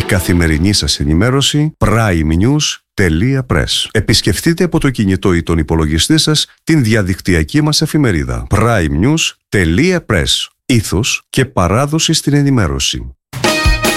Καθημερινή σας ενημέρωση primenews.press. Επισκεφτείτε από το κινητό ή τον υπολογιστή σας την διαδικτυακή μας εφημερίδα primenews.press. Ήθος και παράδοση στην ενημέρωση.